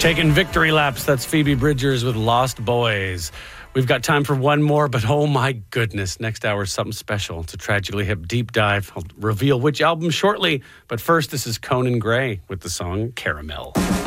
Taking victory laps, that's Phoebe Bridgers with Lost Boys. We've got time for one more, but oh my goodness, next hour is something special. It's a Tragically Hip deep dive. I'll reveal which album shortly, but first this is Conan Gray with the song Caramel.